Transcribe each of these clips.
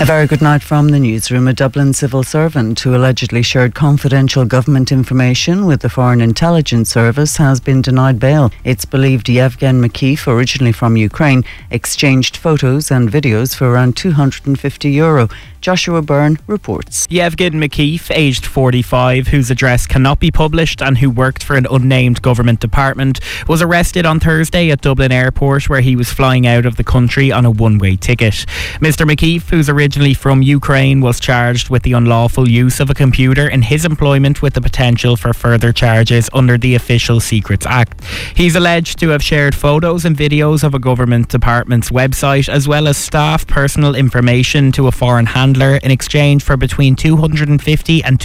A very good night from the newsroom. A Dublin civil servant who allegedly shared confidential government information with the Foreign Intelligence Service has been denied bail. It's believed Yevgen McKeith, originally from Ukraine, exchanged photos and videos for around €250. Joshua Byrne reports. Yevgen McKeith, aged 45, whose address cannot be published and who worked for an unnamed government department, was arrested on Thursday at Dublin Airport, where he was flying out of the country on a one-way ticket. Mr McKeith, who's originally from Ukraine, was charged with the unlawful use of a computer in his employment, with the potential for further charges under the Official Secrets Act. He's alleged to have shared photos and videos of a government department's website, as well as staff personal information, to a foreign handler in exchange for between €250 and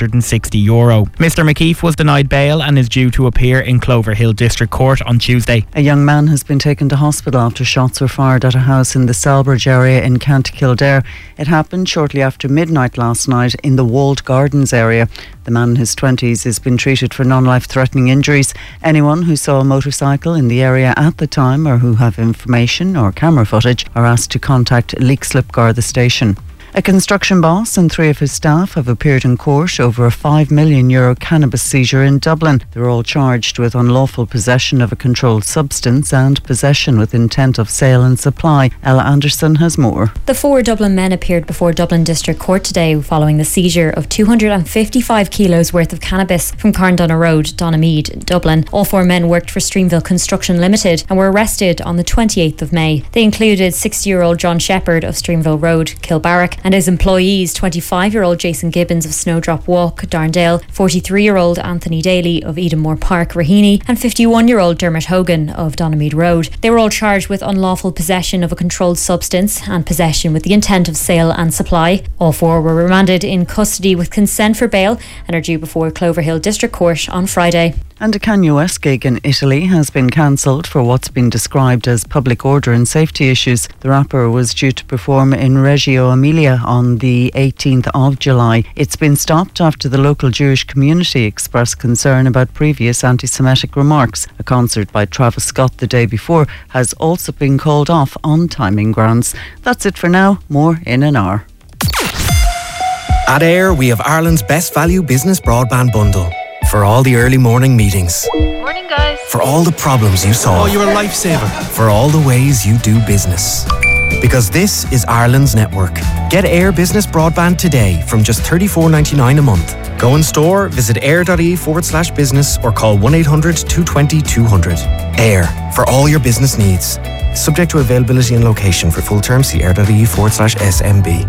€260. Mr McKeith was denied bail and is due to appear in Cloverhill District Court on Tuesday. A young man has been taken to hospital after shots were fired at a house in the Selbridge area in County Kildare. It happened shortly after midnight last night in the Walled Gardens area. The man in his 20s has been treated for non-life-threatening injuries. Anyone who saw a motorcycle in the area at the time, or who have information or camera footage, are asked to contact Leixlip Garda station. A construction boss and 3 of his staff have appeared in court over a €5 million cannabis seizure in Dublin. They're all charged with unlawful possession of a controlled substance and possession with intent of sale and supply. Ella Anderson has more. The 4 Dublin men appeared before Dublin District Court today following the seizure of 255 kilos worth of cannabis from Carndonagh Road, Donamead, Dublin. All 4 men worked for Streamville Construction Limited and were arrested on the 28th of May. They included 60-year-old John Shepherd of Streamville Road, Kilbarrack, and his employees, 25-year-old Jason Gibbons of Snowdrop Walk, Darndale, 43-year-old Anthony Daly of Edenmore Park, Raheny, and 51-year-old Dermot Hogan of Donamead Road. They were all charged with unlawful possession of a controlled substance and possession with the intent of sale and supply. All 4 were remanded in custody with consent for bail and are due before Cloverhill District Court on Friday. And a Kanye West gig in Italy has been cancelled for what's been described as public order and safety issues. The rapper was due to perform in Reggio Emilia on the 18th of July. It's been stopped after the local Jewish community expressed concern about previous anti-Semitic remarks. A concert by Travis Scott the day before has also been called off on timing grounds. That's it for now. More in an hour. At Air, we have Ireland's best value business broadband bundle. For all the early morning meetings. Morning, guys. For all the problems you solve. Oh, you're a lifesaver. For all the ways you do business. Because this is Ireland's network. Get Air Business Broadband today from just $34.99 a month. Go in store, visit air.ie/business or call 1-800-220-200. Air, for all your business needs. Subject to availability and location. For full terms, see air.ie/SMB.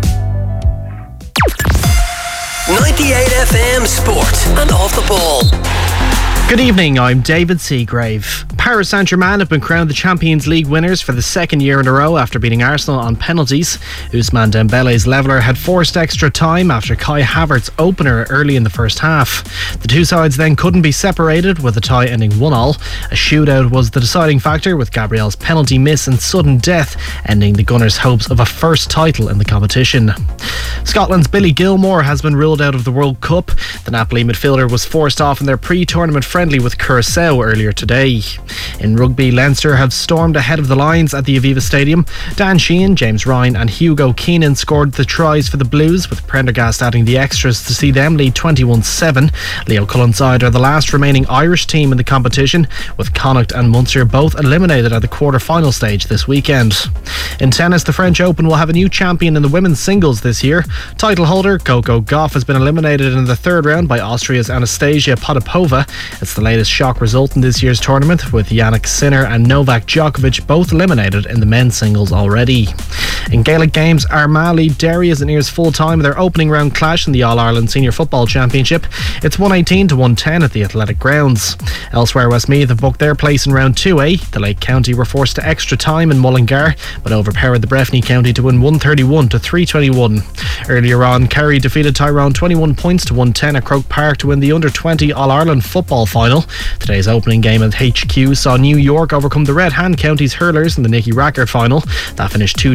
98 FM Sport and Off the Ball. Good evening, I'm David Seagrave. Paris Saint-Germain have been crowned the Champions League winners for the second year in a row after beating Arsenal on penalties. Ousmane Dembele's leveller had forced extra time after Kai Havertz's opener early in the first half. The two sides then couldn't be separated, with the tie ending 1-1. A shootout was the deciding factor, with Gabriel's penalty miss and sudden death ending the Gunners' hopes of a first title in the competition. Scotland's Billy Gilmore has been ruled out of the World Cup. The Napoli midfielder was forced off in their pre-tournament friendly with Curaçao earlier today. In rugby, Leinster have stormed ahead of the Lions at the Aviva Stadium. Dan Sheehan, James Ryan and Hugo Keenan scored the tries for the Blues, with Prendergast adding the extras to see them lead 21-7. Leo Cullen's side are the last remaining Irish team in the competition, with Connacht and Munster both eliminated at the quarter-final stage this weekend. In tennis, the French Open will have a new champion in the women's singles this year. Title holder Coco Gauff has been eliminated in the third round by Austria's Anastasia Potapova. It's the latest shock result in this year's tournament, with Yannick Sinner and Novak Djokovic both eliminated in the men's singles already. In Gaelic games, Armagh lead Derry as it nears full time of their opening round clash in the All-Ireland Senior Football Championship. It's 118 to 110 at the Athletic Grounds. Elsewhere, Westmeath have booked their place in round 2A. The Lake County were forced to extra time in Mullingar, but overpowered the Breffni County to win 131 to 321. Earlier on, Kerry defeated Tyrone 21 points to 110 at Croke Park to win the Under-20 All-Ireland football final. Today's opening game at HQ saw New York overcome the Red Hand Counties hurlers in the Nicky Rackard final. That finished 2-22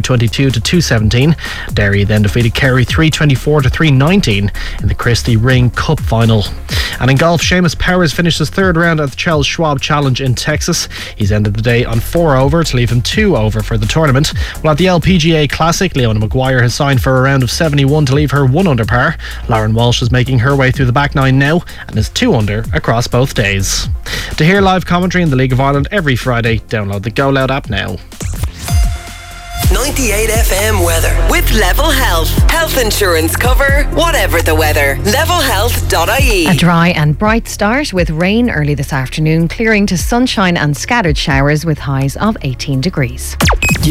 322 to 217. Derry then defeated Kerry 324 to 319 in the Christie Ring Cup final. And in golf, Seamus Powers finished his third round at the Charles Schwab Challenge in Texas. He's ended the day on 4 over to leave him 2 over for the tournament. While at the LPGA Classic, Leona Maguire has signed for a round of 71 to leave her 1 under par. Lauren Walsh is making her way through the back nine now and is 2 under across both days. To hear live commentary in the League of Ireland every Friday, download the Go Loud app now. 98 FM weather with Level Health. Health insurance cover, whatever the weather. levelhealth.ie. A dry and bright start with rain early this afternoon, clearing to sunshine and scattered showers with highs of 18 degrees.